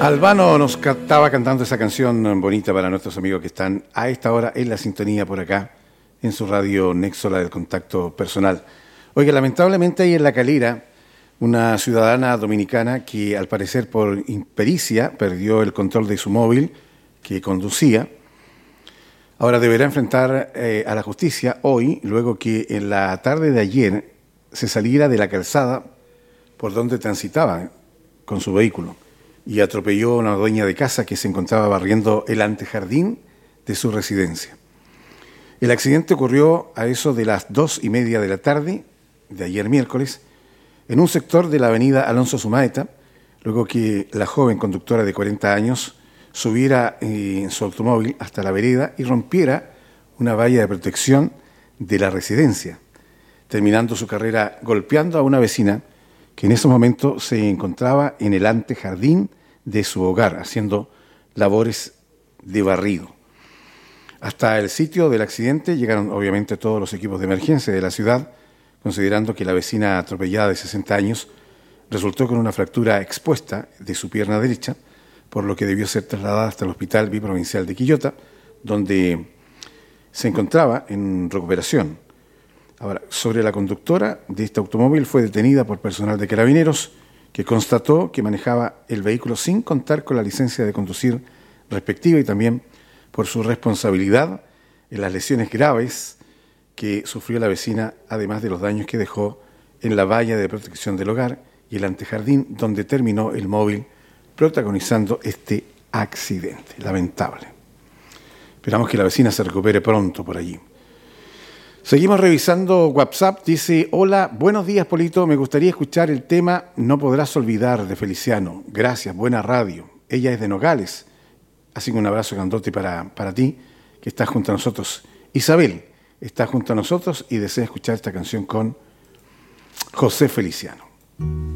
Albano nos estaba cantando esa canción bonita para nuestros amigos que están a esta hora en la sintonía por acá, en su radio Nexo, la del contacto personal. Oiga, lamentablemente hay en La Calera una ciudadana dominicana que al parecer por impericia perdió el control de su móvil que conducía. Ahora deberá enfrentar a la justicia hoy, luego que en la tarde de ayer se saliera de la calzada por donde transitaba con su vehículo y atropelló a una dueña de casa que se encontraba barriendo el antejardín de su residencia. El accidente ocurrió a eso de las 2:30 de la tarde de ayer miércoles en un sector de la avenida Alonso Sumaeta, luego que la joven conductora de 40 años subiera en su automóvil hasta la vereda y rompiera una valla de protección de la residencia, terminando su carrera golpeando a una vecina que en ese momento se encontraba en el antejardín de su hogar, haciendo labores de barrido. Hasta el sitio del accidente llegaron obviamente todos los equipos de emergencia de la ciudad, considerando que la vecina atropellada de 60 años resultó con una fractura expuesta de su pierna derecha, por lo que debió ser trasladada hasta el Hospital Biprovincial de Quillota, donde se encontraba en recuperación. Ahora, sobre la conductora de este automóvil fue detenida por personal de Carabineros que constató que manejaba el vehículo sin contar con la licencia de conducir respectiva y también por su responsabilidad en las lesiones graves que sufrió la vecina, además de los daños que dejó en la valla de protección del hogar y el antejardín donde terminó el móvil protagonizando este accidente lamentable. Esperamos que la vecina se recupere pronto por allí. Seguimos revisando WhatsApp. Dice: hola, buenos días, Polito. Me gustaría escuchar el tema No podrás olvidar de Feliciano. Gracias, buena radio. Ella es de Nogales. Así que un abrazo grandote para ti, que estás junto a nosotros. Isabel está junto a nosotros y desea escuchar esta canción con José Feliciano.